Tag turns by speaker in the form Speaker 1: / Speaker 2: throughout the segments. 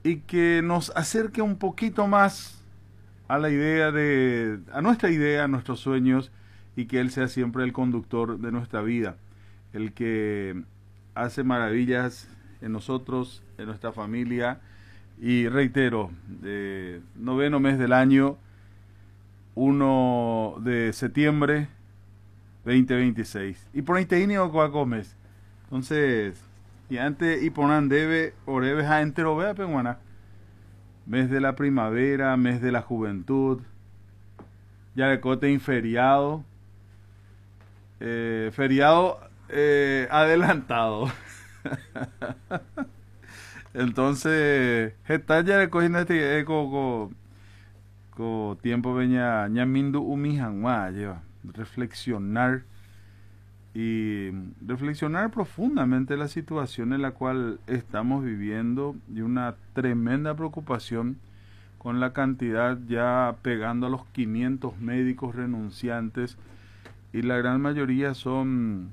Speaker 1: y que nos acerque un poquito más a a nuestra idea, a nuestros sueños, y que Él sea siempre el conductor de nuestra vida, el que hace maravillas en nosotros, en nuestra familia. Y reitero, noveno mes del año, 1 de septiembre 2026. Y por ahí te inio comes. Entonces, y antes y ponan debe, oreves a entero vea penguana. Mes de la primavera, mes de la juventud, ya de cote inferiado, feriado adelantado. Entonces, está ya de cogiendo este tiempo veña ñamindu umijanwa lleva reflexionar y reflexionar profundamente la situación en la cual estamos viviendo y una tremenda preocupación con la cantidad ya pegando a los 500 médicos renunciantes, y la gran mayoría son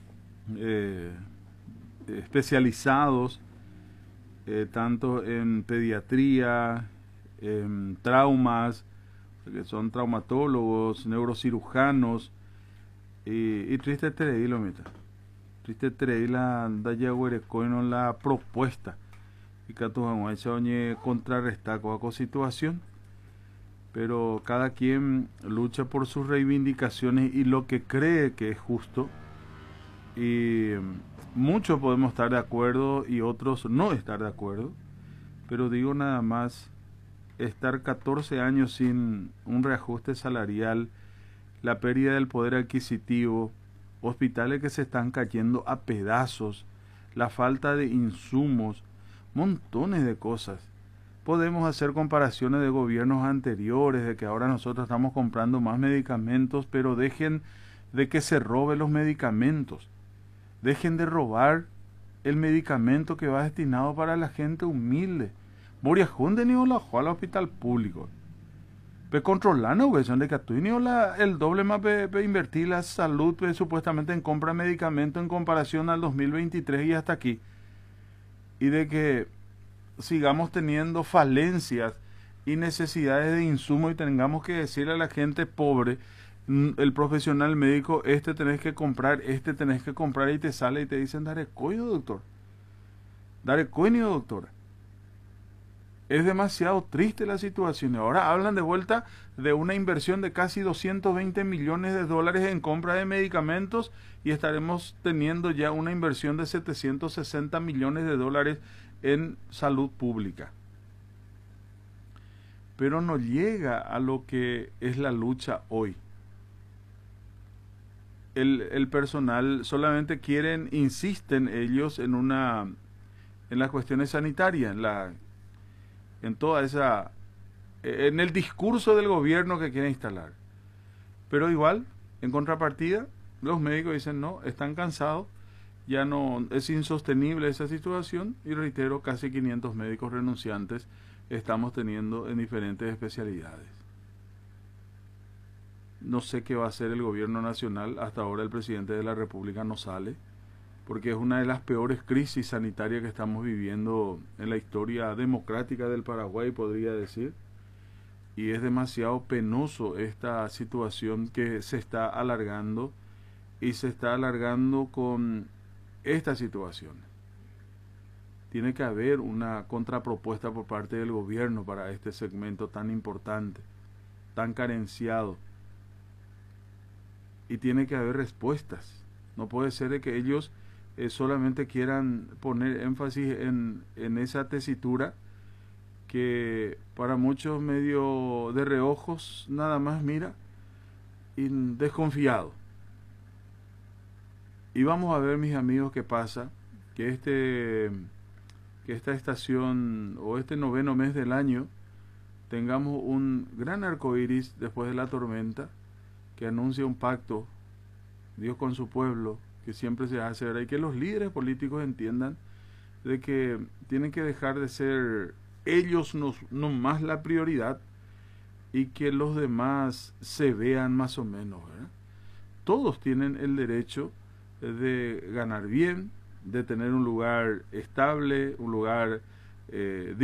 Speaker 1: especializados tanto en pediatría, en traumas, que son traumatólogos, neurocirujanos, y triste treilo, mita. Triste treila daya huerecoino la propuesta y que tu oñe contrarrestar con la situación, pero cada quien lucha por sus reivindicaciones y lo que cree que es justo, y muchos podemos estar de acuerdo y otros no estar de acuerdo, pero digo nada más, estar 14 años sin un reajuste salarial, la pérdida del poder adquisitivo, hospitales que se están cayendo a pedazos, la falta de insumos, montones de cosas. Podemos hacer comparaciones de gobiernos anteriores, de que ahora nosotros estamos comprando más medicamentos, pero dejen de que se roben los medicamentos. Dejen de robar el medicamento que va destinado para la gente humilde. Moria Junde ni la al hospital público. Pe controlando, güey, son de que tú ni el doble más pe invertir la salud supuestamente en compra de medicamentos en comparación al 2023 y hasta aquí. Y de que sigamos teniendo falencias y necesidades de insumo y tengamos que decirle a la gente pobre, el profesional médico, este tenés que comprar, y te sale y te dicen, dare coño, doctor. Dare coño, doctora. Es demasiado triste la situación. Ahora hablan de vuelta de una inversión de casi 220 millones de dólares en compra de medicamentos, y estaremos teniendo ya una inversión de 760 millones de dólares en salud pública. Pero no llega a lo que es la lucha hoy. El personal solamente insisten ellos en las cuestiones sanitarias, en el discurso del gobierno que quiere instalar. Pero igual, en contrapartida, los médicos dicen no, están cansados, ya no es insostenible esa situación, y reitero, casi 500 médicos renunciantes estamos teniendo en diferentes especialidades. No sé qué va a hacer el gobierno nacional. Hasta ahora el presidente de la República no sale, porque es una de las peores crisis sanitarias que estamos viviendo en la historia democrática del Paraguay, podría decir. Y es demasiado penoso esta situación que se está alargando, y se está alargando con esta situación. Tiene que haber una contrapropuesta por parte del gobierno para este segmento tan importante, tan carenciado. Y tiene que haber respuestas. No puede ser de que ellos solamente quieran poner énfasis en esa tesitura que para muchos medio de reojos nada más mira y desconfiado. Y vamos a ver, mis amigos, qué pasa, que esta estación o este noveno mes del año tengamos un gran arco iris después de la tormenta, que anuncia un pacto, Dios con su pueblo, que siempre se hace, ¿verdad? Y que los líderes políticos entiendan de que tienen que dejar de ser ellos no más la prioridad, y que los demás se vean más o menos, ¿verdad? Todos tienen el derecho de ganar bien, de tener un lugar estable, un lugar